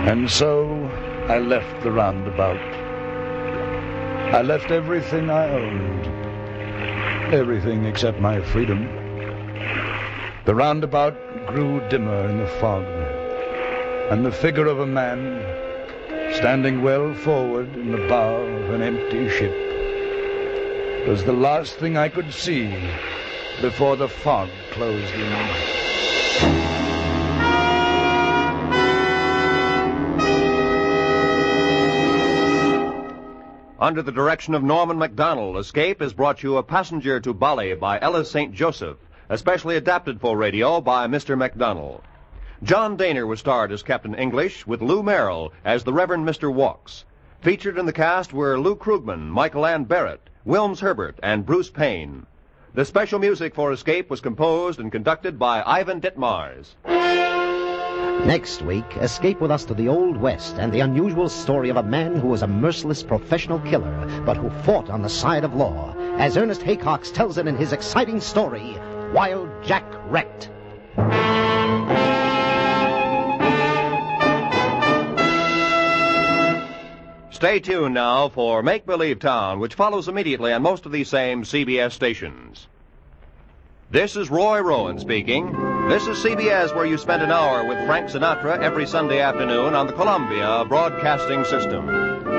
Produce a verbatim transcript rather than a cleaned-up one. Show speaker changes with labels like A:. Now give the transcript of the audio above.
A: And so I left the roundabout. I left everything I owned. Everything except my freedom. The roundabout grew dimmer in the fog, and the figure of a man, standing well forward in the bow of an empty ship, was the last thing I could see before the fog closed in.
B: Under the direction of Norman Macdonald, Escape has brought you A Passenger to Bali by Ellis Saint Joseph, especially adapted for radio by Mister Macdonald. John Daner was starred as Captain English, with Lou Merrill as the Reverend Mister Walks. Featured in the cast were Lou Krugman, Michael Ann Barrett, Wilms Herbert, and Bruce Payne. The special music for Escape was composed and conducted by Ivan Ditmars.
C: Next week, escape with us to the Old West and the unusual story of a man who was a merciless professional killer, but who fought on the side of law, as Ernest Haycox tells it in his exciting story, Wild Jack Wrecked.
B: Stay tuned now for Make Believe Town, which follows immediately on most of these same C B S stations. This is Roy Rowan speaking. This is C B S, where you spend an hour with Frank Sinatra every Sunday afternoon on the Columbia Broadcasting System.